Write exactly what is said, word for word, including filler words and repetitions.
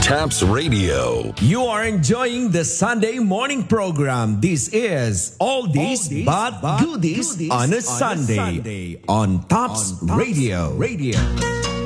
Taps Radio. You are enjoying the Sunday morning program. This is All This But Goodies on a Sunday on Tops Radio. Radio.